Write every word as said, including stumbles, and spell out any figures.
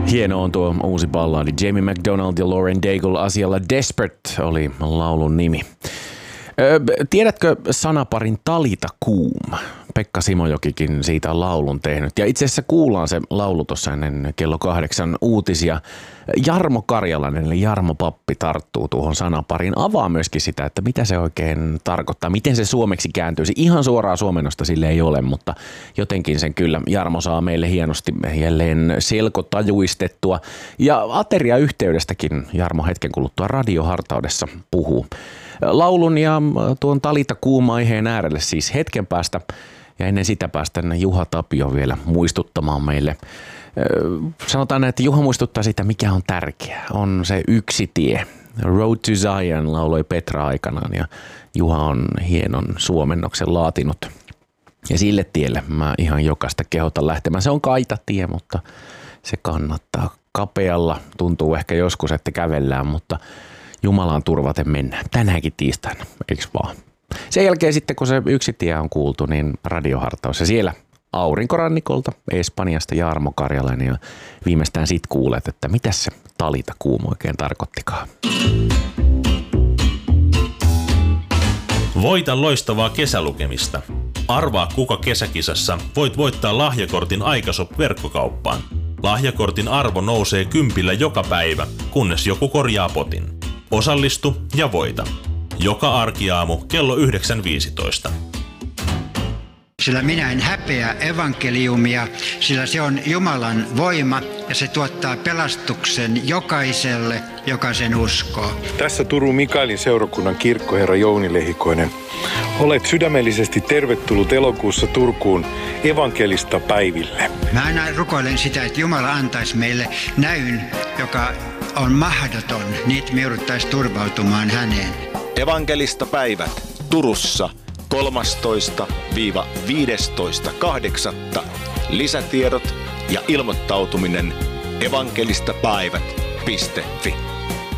Hieno on tuo uusi balladi. Jamie McDonald ja Lauren Daigle asialla Desperate oli laulun nimi. Öö, tiedätkö sanaparin Talita Kuum? Pekka Simojokikin siitä on laulun tehnyt. Ja itse asiassa kuullaan se laulu tuossa ennen kello kahdeksan uutisia. Jarmo Karjalainen eli Jarmo Pappi tarttuu tuohon sanapariin. Avaa myöskin sitä, että mitä se oikein tarkoittaa. Miten se suomeksi kääntyisi. Ihan suoraa suomennosta sille ei ole, mutta jotenkin sen kyllä Jarmo saa meille hienosti jälleen selkotajuistettua. Ja ateriayhteydestäkin Jarmo hetken kuluttua radiohartaudessa puhuu. Laulun ja tuon Talita Kuum aiheen äärelle siis hetken päästä. Ja ennen sitä päästään Juha Tapio vielä muistuttamaan meille. Sanotaan, että Juha muistuttaa sitä, mikä on tärkeää. On se yksi tie. Road to Zion lauloi Petra aikanaan ja Juha on hienon suomennoksen laatinut. Ja sille tielle mä ihan jokaista kehotan lähtemään. Se on kaitatie, mutta se kannattaa. Kapealla tuntuu ehkä joskus, että kävellään, mutta Jumalaan turvaten mennään. Tänäänkin tiistaina, eikö vaan? Sen jälkeen sitten, kun se yksi tie on kuultu, niin radiohartaus. Ja siellä aurinkorannikolta, Espanjasta Jarmo Karjalainen. Ja viimeistään sit kuulet, että mitä se Talita Kuum oikein tarkoittikaan. Voita loistavaa kesälukemista. Arvaa kuka kesäkisassa voit voittaa lahjakortin Aikashop-verkkokauppaan. Lahjakortin arvo nousee kympillä joka päivä, kunnes joku korjaa potin. Osallistu ja voita. Joka arkiaamu kello yhdeksän viisitoista. Sillä minä en häpeä evankeliumia, sillä se on Jumalan voima ja se tuottaa pelastuksen jokaiselle, joka sen uskoo. Tässä Turun Mikaelin seurakunnan kirkkoherra Jouni Lehikoinen. Olet sydämellisesti tervetullut elokuussa Turkuun evankelista päiville. Mä aina rukoilen sitä, että Jumala antaisi meille näyn, joka on mahdoton, niin me jouduttaisiin turvautumaan häneen. Evankelista päivät Turussa kolmastoista viidestoista kahdeksatta Lisätiedot ja ilmoittautuminen evankelistapäivät piste fi.